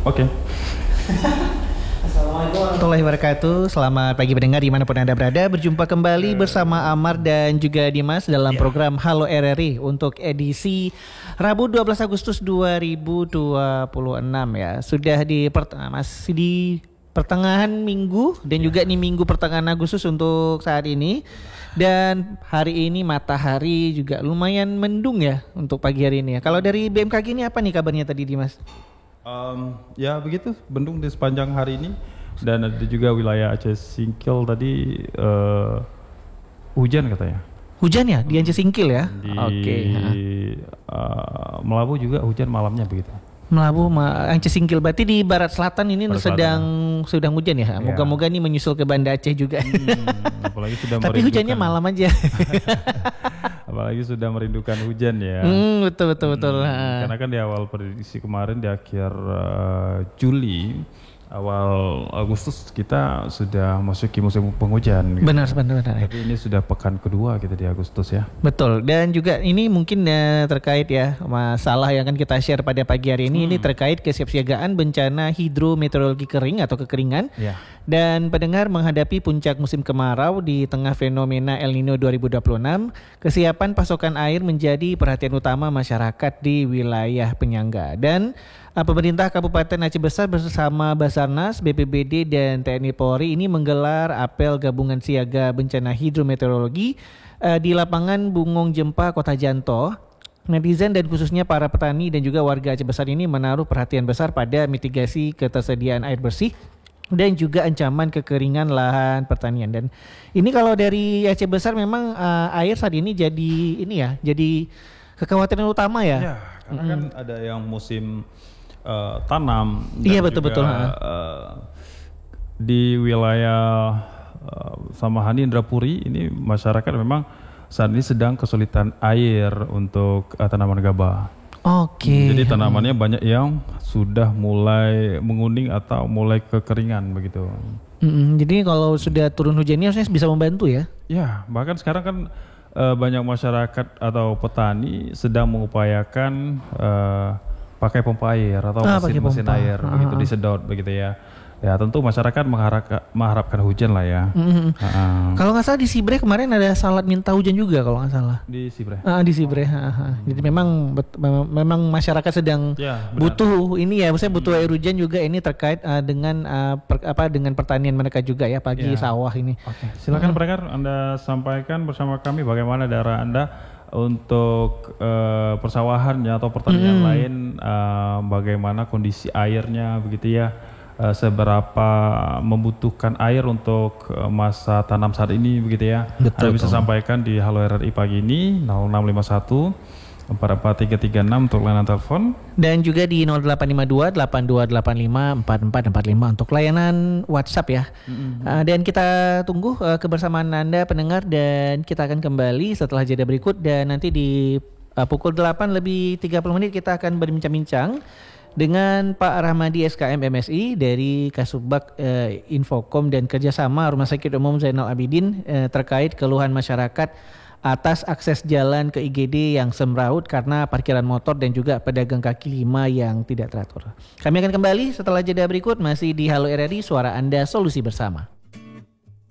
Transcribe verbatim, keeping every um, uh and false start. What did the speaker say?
Oke. Okay. Assalamualaikum warahmatullahi wabarakatuh. Selamat pagi pendengar dimanapun Anda berada. Berjumpa kembali bersama Amar dan juga Dimas dalam yeah. program Halo R R I untuk edisi Rabu dua belas Agustus dua ribu dua puluh enam ya. Sudah di pert- masih di pertengahan minggu dan juga nih minggu pertengahan Agustus untuk saat ini. Dan hari ini matahari juga lumayan mendung ya untuk pagi hari ini ya. Kalau dari B M K G ini apa nih kabarnya tadi Dimas? Um, ya begitu, mendung di sepanjang hari ini dan ada juga wilayah Aceh Singkil tadi uh, hujan katanya. Hujan ya di Aceh Singkil ya? Di okay. uh, Melabu juga hujan malamnya begitu. Melabu, Aceh Singkil berarti di barat selatan ini barat sedang selatan. sedang hujan ya. Moga-moga nih menyusul ke Banda Aceh juga. Hmm, apalagi sudah tapi hujannya malam aja. Apalagi sudah merindukan hujan ya. Hmm, betul betul betul. Hmm, karena kan di awal prediksi kemarin di akhir uh, Juli, awal Agustus kita sudah masuki musim penghujan. Gitu. Benar benar benar. Tapi ini sudah pekan kedua kita di Agustus ya. Betul. Dan juga ini mungkin uh, terkait ya masalah yang akan kita share pada pagi hari ini. Hmm. Ini terkait kesiapsiagaan bencana hidrometeorologi kering atau kekeringan. Ya. Dan pendengar menghadapi puncak musim kemarau di tengah fenomena El Nino dua ribu dua puluh enam, kesiapan pasokan air menjadi perhatian utama masyarakat di wilayah penyangga. Dan uh, pemerintah Kabupaten Aceh Besar bersama Basarnas, B P B D dan T N I Polri ini menggelar apel gabungan siaga bencana hidrometeorologi uh, di lapangan Bungong Jempa, Kota Janto. Netizen dan khususnya para petani dan juga warga Aceh Besar ini menaruh perhatian besar pada mitigasi ketersediaan air bersih dan juga ancaman kekeringan lahan pertanian. Dan ini kalau dari Aceh Besar memang uh, air saat ini jadi ini ya, jadi kekhawatiran utama ya. Ya, karena mm-hmm. kan ada yang musim uh, tanam. Iya betul-betul. Uh, di wilayah uh, Samahani Indrapuri ini masyarakat memang saat ini sedang kesulitan air untuk uh, tanaman gabah. Oke. Okay. Jadi tanamannya banyak yang sudah mulai menguning atau mulai kekeringan begitu. Mm-hmm. Jadi kalau sudah turun hujannya harusnya bisa membantu ya? Ya, bahkan sekarang kan e, banyak masyarakat atau petani sedang mengupayakan e, pakai pompa air atau ah, mesin-mesin air ah, begitu ah. disedot begitu ya. Ya tentu masyarakat mengharapkan, mengharapkan hujan lah ya. Mm-hmm. Uh-uh. Kalau nggak salah di Sibre kemarin ada salat minta hujan juga kalau nggak salah. Di Sibre. Uh, di Sibre. Uh-huh. Jadi memang bet, memang masyarakat sedang ya, butuh ini ya, maksudnya butuh hmm. air hujan juga ini terkait uh, dengan uh, per, apa dengan pertanian mereka juga ya pagi ya. Sawah ini. Oke. Silakan pendengar uh-huh. Anda sampaikan bersama kami bagaimana daerah Anda untuk uh, persawahannya atau pertanian hmm. lain, uh, bagaimana kondisi airnya begitu ya. Uh, seberapa membutuhkan air untuk uh, masa tanam saat ini begitu ya. Betul, Anda bisa betul. Sampaikan di Halo R R I pagi ini nol enam lima satu empat empat tiga tiga enam untuk layanan telepon dan juga di nol delapan lima dua delapan dua delapan lima empat empat empat lima untuk layanan WhatsApp ya. Mm-hmm. Uh, dan kita tunggu uh, kebersamaan Anda pendengar dan kita akan kembali setelah jeda berikut dan nanti di uh, pukul delapan lebih tiga puluh menit kita akan berbincang-bincang dengan Pak Rahmadi S K M M S I dari Kasubag eh, Infokom dan kerjasama Rumah Sakit Umum Zainal Abidin eh, terkait keluhan masyarakat atas akses jalan ke I G D yang semraut karena parkiran motor dan juga pedagang kaki lima yang tidak teratur. Kami akan kembali setelah jeda berikut masih di Halo R R I, suara Anda, solusi bersama.